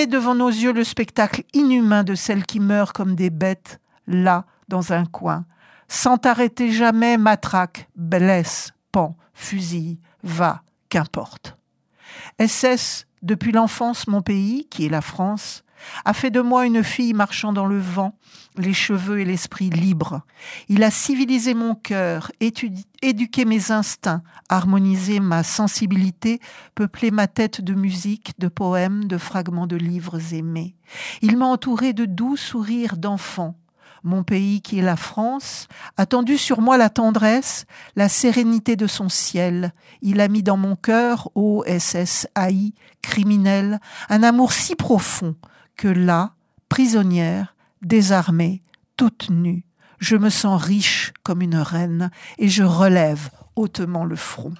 Et devant nos yeux le spectacle inhumain de celles qui meurent comme des bêtes, là, dans un coin. Sans t'arrêter jamais, matraque, blesse, pend, fusille, va, qu'importe. SS, depuis l'enfance, mon pays, qui est la France, a fait de moi une fille marchant dans le vent, les cheveux et l'esprit libres. Il a civilisé mon cœur, éduqué mes instincts, harmonisé ma sensibilité, peuplé ma tête de musique, de poèmes, de fragments de livres aimés. Il m'a entouré de doux sourires d'enfants. Mon pays qui est la France a tendu sur moi la tendresse, la sérénité de son ciel. Il a mis dans mon cœur, ô SS haï, criminel, un amour si profond que là, prisonnière, désarmée, toute nue, je me sens riche comme une reine et je relève hautement le front.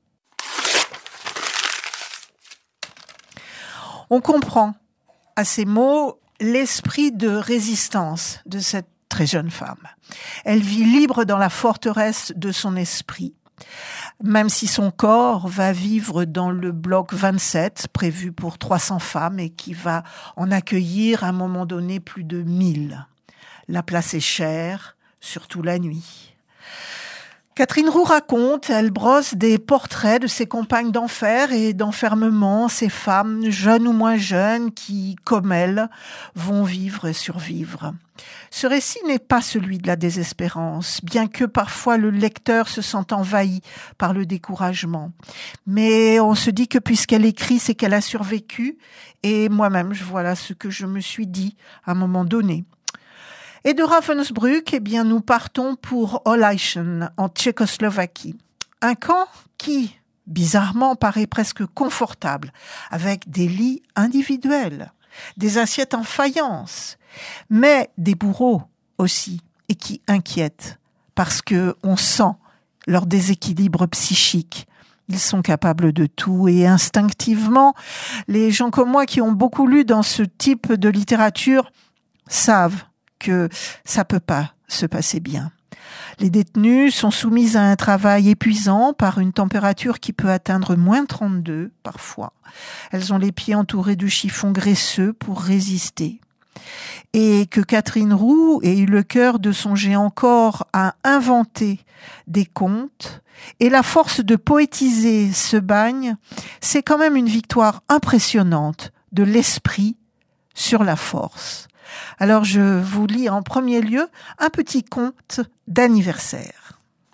On comprend à ces mots l'esprit de résistance de cette très jeune femme. Elle vit libre dans la forteresse de son esprit, même si son corps va vivre dans le bloc 27, prévu pour 300 femmes et qui va en accueillir à un moment donné plus de 1000. La place est chère, surtout la nuit. Catherine Roux raconte, elle brosse des portraits de ses compagnes d'enfer et d'enfermement, ces femmes, jeunes ou moins jeunes, qui, comme elle, vont vivre et survivre. Ce récit n'est pas celui de la désespérance, bien que parfois le lecteur se sent envahi par le découragement. Mais on se dit que puisqu'elle écrit, c'est qu'elle a survécu, et moi-même, voilà ce que je me suis dit à un moment donné. Et de Ravensbrück, nous partons pour Holleischen, en Tchécoslovaquie. Un camp qui, bizarrement, paraît presque confortable, avec des lits individuels, des assiettes en faïence, mais des bourreaux aussi, et qui inquiètent, parce que on sent leur déséquilibre psychique. Ils sont capables de tout et instinctivement, les gens comme moi qui ont beaucoup lu dans ce type de littérature savent que ça peut pas se passer bien. Les détenues sont soumises à un travail épuisant par une température qui peut atteindre moins 32 parfois. Elles ont les pieds entourés de chiffons graisseux pour résister. Et que Catherine Roux ait eu le cœur de songer encore à inventer des contes et la force de poétiser ce bagne, c'est quand même une victoire impressionnante de l'esprit sur la force. Alors je vous lis en premier lieu un petit conte d'anniversaire.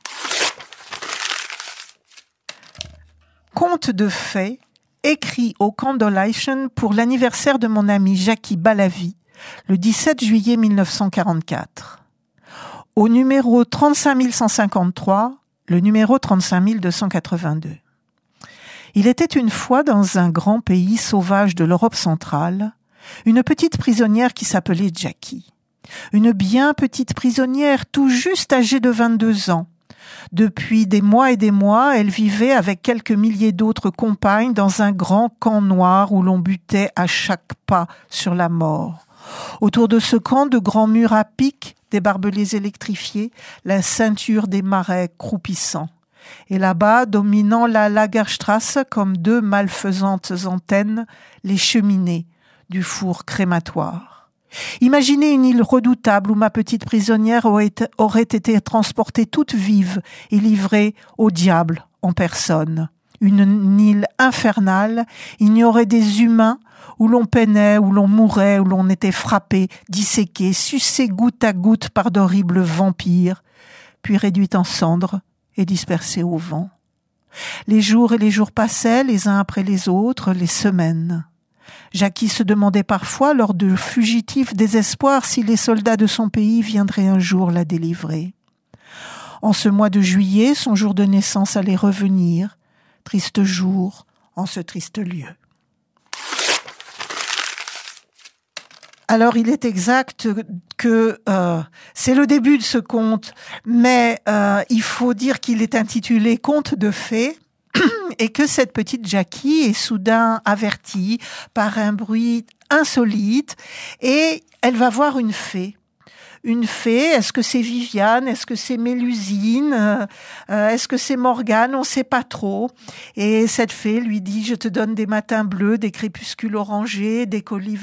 Conte de fées écrit au camp d'Holleischen pour l'anniversaire de mon ami Jackie Balavi, le 17 juillet 1944. Au numéro 35153, le numéro 35282. Il était une fois dans un grand pays sauvage de l'Europe centrale, une petite prisonnière qui s'appelait Jackie. Une bien petite prisonnière tout juste âgée de 22 ans. Depuis des mois et des mois, elle vivait avec quelques milliers d'autres compagnes dans un grand camp noir où l'on butait à chaque pas sur la mort. Autour de ce camp, de grands murs à pic, des barbelés électrifiés, la ceinture des marais croupissants. Et là-bas, dominant la Lagerstrasse comme deux malfaisantes antennes, les cheminées du four crématoire. Imaginez une île redoutable où ma petite prisonnière aurait été transportée toute vive et livrée au diable en personne. Une île infernale, il n'y aurait des humains où l'on peinait, où l'on mourait, où l'on était frappé, disséqué, sucé goutte à goutte par d'horribles vampires, puis réduit en cendres et dispersé au vent. Les jours et les jours passaient, les uns après les autres, les semaines. Jackie se demandait parfois, lors de fugitifs désespoirs, si les soldats de son pays viendraient un jour la délivrer. En ce mois de juillet, son jour de naissance allait revenir. Triste jour, en ce triste lieu. Alors, il est exact que c'est le début de ce conte, mais il faut dire qu'il est intitulé « Conte de fées ». Et que cette petite Jackie est soudain avertie par un bruit insolite et elle va voir une fée. Une fée, est-ce que c'est Viviane? Est-ce que c'est Mélusine? Est-ce que c'est Morgane? On ne sait pas trop. Et cette fée lui dit « Je te donne des matins bleus, des crépuscules orangés, des collines